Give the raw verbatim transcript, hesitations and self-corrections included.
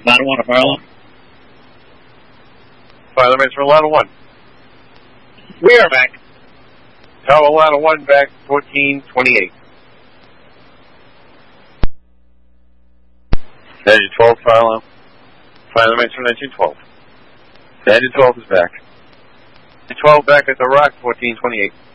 Ladder one, a fire alarm. Fire alarm for ladder one. We are back. Tower ladder one back, fourteen twenty-eight. Engine twelve, fire alarm. Fire alarm from engine twelve. Engine twelve is back. Engine twelve back at the rock, fourteen twenty-eight.